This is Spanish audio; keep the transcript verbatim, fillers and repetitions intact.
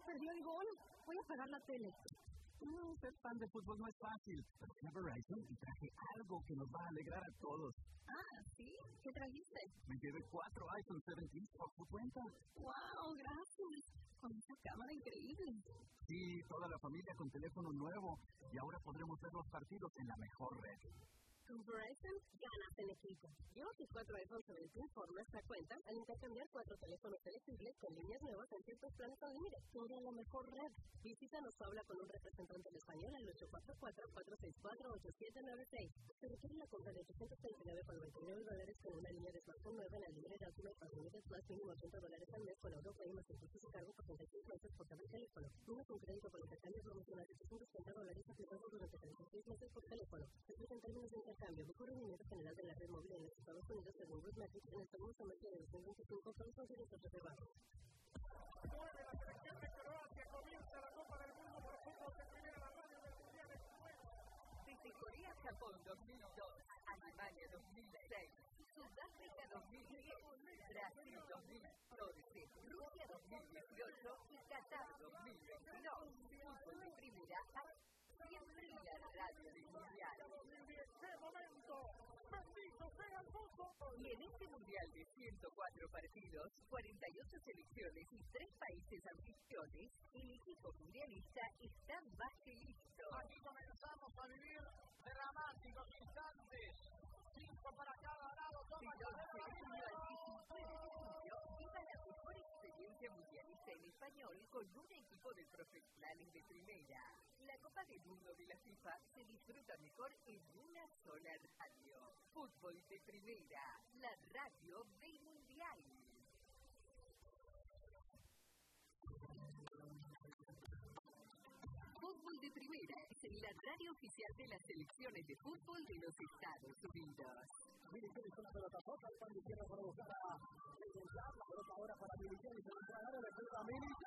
perdió el gol. Voy a apagar la tele. No, ser fan de fútbol no es fácil. Pero fui a Verizon y traje algo que nos va a alegrar a todos. Ah, ¿sí? ¿Qué trajiste? Me llevé cuatro iPhone diecisiete por tu cuenta. ¡Wow! Gracias. Con esa cámara increíble. Sí, toda la familia con teléfono nuevo. Y ahora podremos ver los partidos en la mejor red. Con Verizon ganas en equipo. Lleva tus cuatro iPhone diecisiete por nuestra cuenta al intercambiar cuatro teléfonos elegibles con líneas nuevas en ciertos planes al límite. Toda la mejor red. Visítanos o habla con un representante en español al ocho cuatro cuatro, cuatro seis cuatro, ocho siete nueve seis. Se requiere la compra de ochocientos treinta y nueve con noventa y nueve dólares con una línea de smartphone nueva en la línea de Ultimate Unlimited Plus mínimo ochenta dólares al mes con Europa y más impuestos y cargo por treinta y seis meses por cada teléfono. Tienes un crédito con intercambio promocional de ochocientos treinta dólares aplicado durante treinta y seis meses por teléfono. Se aplica en términos de intercambio. Mejor rendimiento general de la red móvil en los Estados Unidos según Woodmatrix en el segundo semestre de dos mil veinticinco con consideraciones reservadas. Nueve, la selección de Croacia comienza la Copa del Mundo por fútbol de primera, la radio del Mundial de Desde Corea, Japón dos mil dos, Alemania dos mil seis, Sudáfrica dos mil diez, Brasil dos mil catorce, Rusia dos mil dieciocho y Qatar dos mil veintidós. Fútbol de primera, siempre la radio del Mundial. ¡Qué momento! ¡Bendito sea el fútbol! Y en este Mundial de ciento cuatro partidos, cuarenta y ocho selecciones y tres países anfitriones, el equipo mundialista está más que listo. Aquí comenzamos a vivir dramáticos instantes. Cinco para cada lado. Toma Viva la mejor experiencia mundialista en español con un equipo de profesionales de primera. La Copa del Mundo de la FIFA se disfruta mejor en una sola radio. Fútbol de primera, la radio del Mundial. Fútbol de primera es la radio oficial de las selecciones de fútbol de los Estados Unidos. Militari con la pelota, toca el pan de izquierda para buscar a la pelota ahora para Militari, se va a entrar, le pega a Militari.